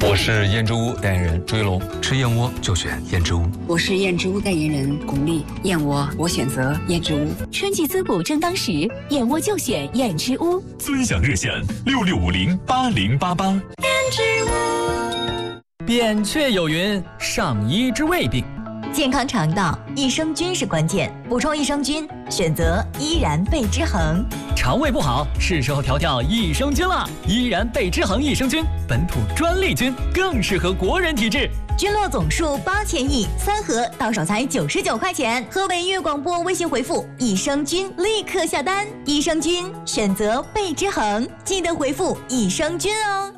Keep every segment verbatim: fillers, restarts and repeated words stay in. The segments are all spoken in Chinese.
我是燕之屋代言人朱一龙，吃燕窝就选燕之屋。 我是燕之屋代言人巩俐，燕窝我选择燕之屋。 春季滋补正当时，燕窝就选燕之屋。 尊享热线六六五零八零八八。燕之屋。扁鹊有云：上医之未病。 健康肠道，益生菌是关键，补充益生菌，选择依然贝之恒。 肠胃不好，是时候调调益生菌了。依然贝之恒益生菌，本土专利菌，更适合国人体质。 菌落总数八千亿，三盒到手才九十九块钱。河北粤广播微信回复益生菌，立刻下单。益生菌选择贝之恒，记得回复益生菌哦。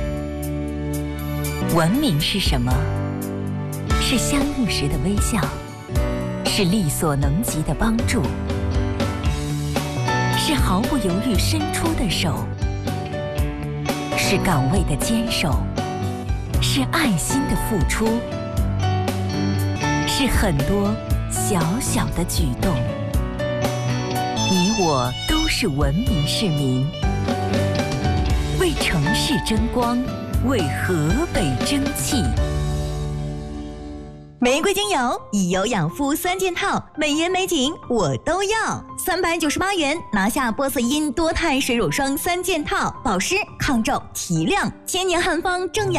文明是什么？是相遇时的微笑，是力所能及的帮助，是毫不犹豫伸出的手，是岗位的坚守，是爱心的付出，是很多小小的举动。你我都是文明市民，为城市争光，为河北争气。 玫瑰精油以油养肤三件套，美颜美景我都要。三百九十八元拿下波色因多肽水乳霜三件套，保湿抗皱提亮，千年汉方正阳。